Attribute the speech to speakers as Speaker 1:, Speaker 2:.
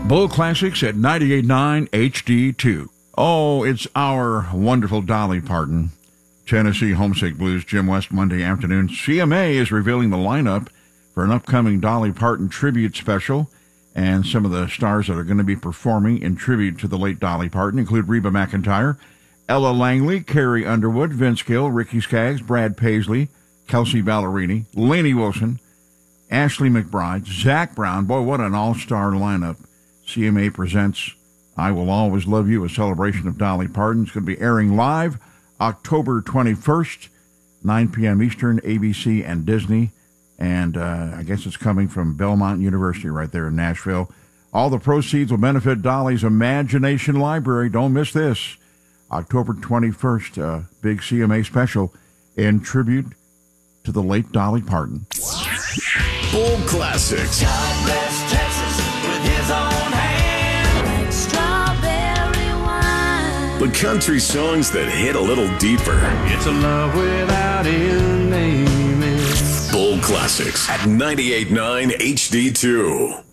Speaker 1: Bull Classics at 98.9 HD2. Oh, it's our wonderful Dolly Parton. Tennessee Homesick Blues, Jim West, Monday afternoon. CMA is revealing the lineup for an upcoming Dolly Parton tribute special. And some of the stars that are going to be performing in tribute to the late Dolly Parton include Reba McEntire, Ella Langley, Carrie Underwood, Vince Gill, Ricky Skaggs, Brad Paisley, Kelsey Ballerini, Lainey Wilson, Ashley McBride, Zach Brown. Boy, what an all-star lineup. CMA presents I Will Always Love You, a celebration of Dolly Parton. It's going to be airing live October 21st, 9 p.m. Eastern, ABC and Disney. And I guess it's coming from Belmont University right there in Nashville. All the proceeds will benefit Dolly's Imagination Library. Don't miss this. October 21st, big CMA special in tribute to the late Dolly Parton.
Speaker 2: Bull Classics.
Speaker 3: God bless Texas with his own hand. Like strawberry wine.
Speaker 2: The country songs that hit a little deeper.
Speaker 4: It's a love without end, amen.
Speaker 2: Bull Classics at 98.9 HD2.